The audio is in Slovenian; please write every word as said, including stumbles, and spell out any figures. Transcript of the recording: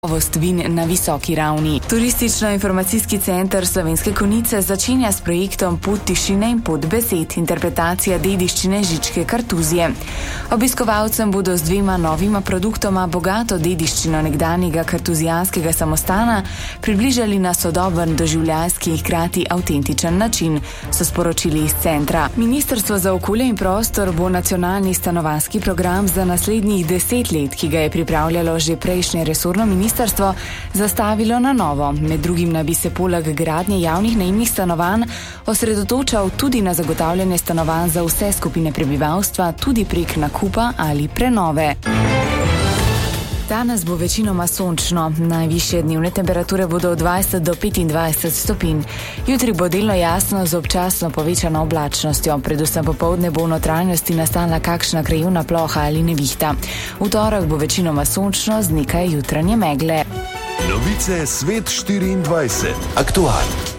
Vin na visoki ravni. Turistično-informacijski center Slovenske Konjice začenja s projektom Pot tišine in pot besed, interpretacija dediščine Žičke Kartuzije. Obiskovalcem bodo z dvema novima produktoma bogato dediščino nekdanjega kartuzijanskega samostana približali na sodoben, doživljajski in hkrati avtentičen način, so sporočili iz centra. Ministrstvo za okolje in prostor bo nacionalni stanovanjski program za naslednjih deset let, ki ga je pripravljalo že prejšnje resorno ministrstvo, zastavilo na novo. Med drugim naj bi se poleg gradnje javnih najemnih stanovanj osredotočal tudi na zagotavljanje stanovanj za vse skupine prebivalstva, tudi prek nakupa ali prenove. Danes bo večinoma sončno. Najvišje dnevne temperature bodo od dvajset do petindvajset stopinj. Jutri bo delno jasno z občasno povečano oblačnostjo. Predvsem popoldne bo v notranjosti nastala kakšna krajevna ploha ali nevihta. V torek bo večinoma sončno z nekaj jutranje megle. Novice Svet štiriindvajset. Aktualno.